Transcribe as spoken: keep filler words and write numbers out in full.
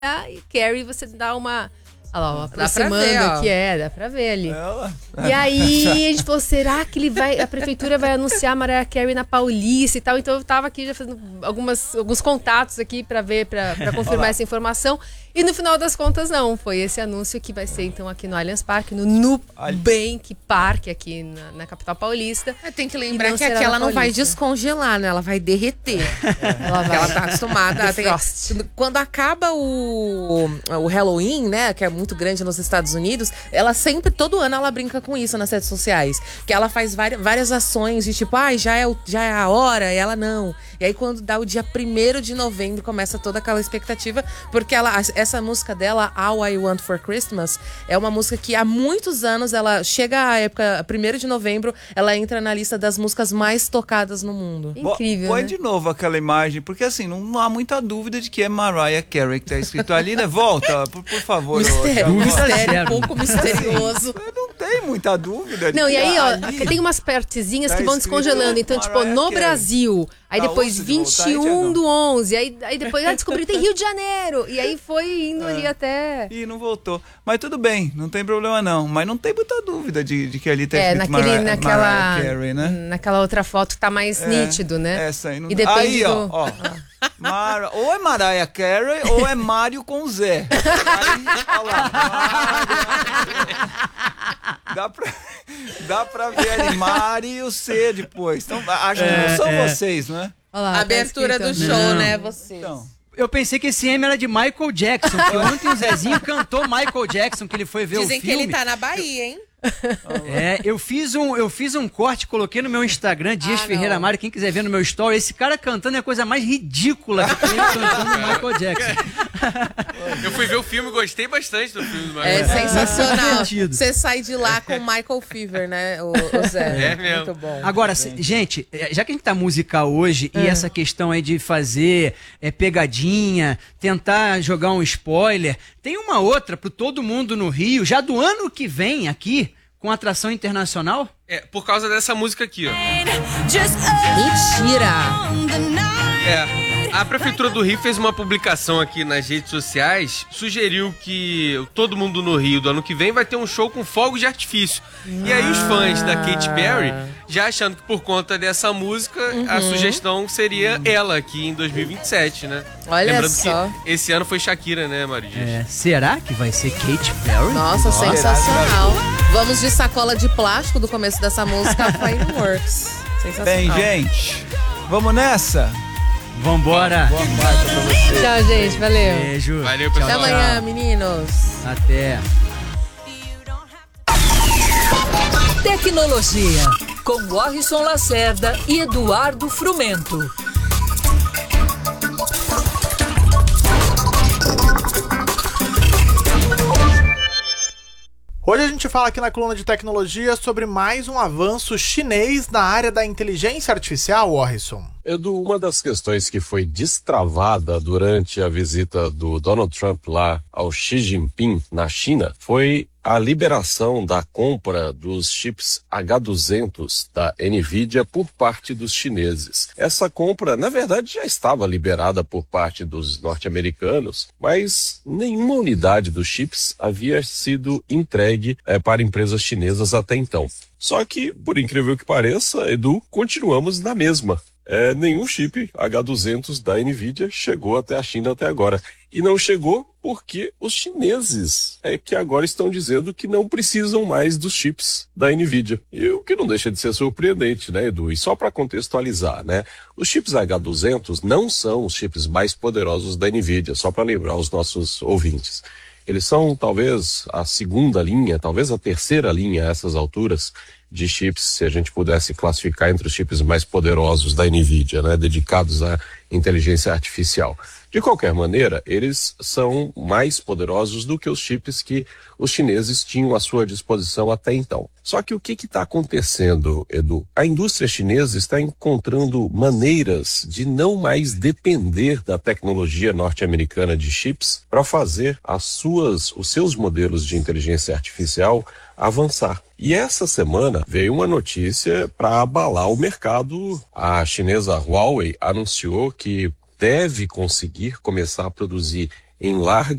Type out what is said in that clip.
e Carey você dá uma... Olha lá, ó, Dá pra aproximando ver, ó. aqui, é, dá pra ver ali. Ela... E aí a gente falou, será que ele vai, a prefeitura vai anunciar Mariah Carey na Paulista e tal? Então eu tava aqui já fazendo algumas, alguns contatos aqui pra ver, pra, pra confirmar essa informação. E no final das contas não, foi esse anúncio que vai ser então aqui no Allianz Parque, no Nubank Park aqui na, na capital paulista. É, tem que lembrar que será aqui ela na não vai Paulista. descongelar, né? Ela vai derreter. É. Ela, Porque vai. ela tá acostumada. Tem, quando acaba o, o Halloween, né? Que é muito grande nos Estados Unidos, ela sempre, todo ano, ela brinca com isso nas redes sociais. Que ela faz várias, várias ações de tipo, ai, ah, já, é o, já é a hora, e ela não. E aí, quando dá o dia primeiro de novembro, começa toda aquela expectativa, porque ela, essa música dela, All I Want for Christmas, é uma música que há muitos anos, ela chega à época, primeiro de novembro, ela entra na lista das músicas mais tocadas no mundo. Incrível, Põe né? de novo aquela imagem, porque assim, não, não há muita dúvida de que é Mariah Carey que tá escrito ali, né? Volta, por, por favor. Mistério, ô, mistério, um pouco misterioso. Não tem muita dúvida. De Não, que e aí, ó, ali tem umas partezinhas tá que vão escrito descongelando. Então, tipo, Mariah no Carey. Brasil. Aí Tá depois osso de voltar, vinte e hein, um Thiagão? do onze. Aí, aí depois, ah, descobri tem Rio de Janeiro. E aí foi indo ali até... Ih, não voltou. Mas tudo bem, não tem problema não. Mas não tem muita dúvida de, de que ali tá É, escrito naquele, Mariah, naquela, Mariah Carey, né? naquela outra foto tá mais É, nítido, né? Essa aí não E depende aí, ó, do... ó. Mara... Ou é Mariah Carey ou é Mário com Zé. Aí, olha lá. Mário... Dá pra, dá pra ver ali, Mari e o C depois. Então, acho que É, não são é. vocês, não é? Olha lá, tá Abertura escrito, do ó. show, Não. né, vocês? Então, Eu pensei que esse M era de Michael Jackson, porque ontem o Zezinho cantou Michael Jackson, que ele foi ver Dizem o que filme. ele tá na Bahia, hein? É, eu fiz um, eu fiz um corte, coloquei no meu Instagram, Dias Ah, Ferreira não. Mário, quem quiser ver no meu story, esse cara cantando é a coisa mais ridícula que tem cantando Michael Jackson. Eu fui ver o filme e gostei bastante do filme. do É Michael. sensacional. divertido. Você sai de lá com Michael Fever, né, o, o Zé? É mesmo. Muito bom. Agora, se- gente, eh, já que a gente tá musical hoje, e essa questão aí de fazer é, pegadinha, tentar jogar um spoiler, tem uma outra pro Todo Mundo no Rio, já do ano que vem aqui, com atração internacional. É, por causa dessa música aqui, ó. Mentira! É. A Prefeitura do Rio fez uma publicação aqui nas redes sociais, sugeriu que o Todo Mundo no Rio do ano que vem vai ter um show com fogos de artifício. E aí os fãs da Katy Perry, já achando que por conta dessa música, a sugestão seria ela aqui em dois mil e vinte e sete, né? Olha Lembrando só. que esse ano foi Shakira, né, Mário Dias? É, será que vai ser Katy Perry? Nossa, sensacional. Vamos de sacola de plástico do começo dessa música, Fireworks. Sensacional. bem, gente, vamos nessa? Vambora. Boa quarta pra você. Tchau, gente. Valeu. Beijo. Valeu, Tchau, Até pessoal. amanhã, tchau. meninos. Até. Tecnologia, com Warrison Lacerda e Eduardo Frumento. Hoje a gente fala aqui na coluna de tecnologia sobre mais um avanço chinês na área da inteligência artificial, Warrison. Edu, uma das questões que foi destravada durante a visita do Donald Trump lá ao Xi Jinping na China foi a liberação da compra dos chips H duzentos da NVIDIA por parte dos chineses. Essa compra, na verdade, já estava liberada por parte dos norte-americanos, mas nenhuma unidade dos chips havia sido entregue é, para empresas chinesas até então. Só que, por incrível que pareça, Edu, continuamos na mesma. É, nenhum chip H duzentos da NVIDIA chegou até a China até agora. E não chegou porque os chineses é que agora estão dizendo que não precisam mais dos chips da NVIDIA. E o que não deixa de ser surpreendente, né, Edu? E só para contextualizar, né? Os chips H duzentos não são os chips mais poderosos da NVIDIA, só para lembrar os nossos ouvintes. Eles são talvez a segunda linha, talvez a terceira linha a essas alturas de chips, se a gente pudesse classificar entre os chips mais poderosos da NVIDIA, né, dedicados à inteligência artificial. De qualquer maneira, eles são mais poderosos do que os chips que os chineses tinham à sua disposição até então. Só que o que está acontecendo, Edu? A indústria chinesa está encontrando maneiras de não mais depender da tecnologia norte-americana de chips para fazer as suas, os seus modelos de inteligência artificial avançar. E essa semana veio uma notícia para abalar o mercado. A chinesa Huawei anunciou que deve conseguir começar a produzir em larga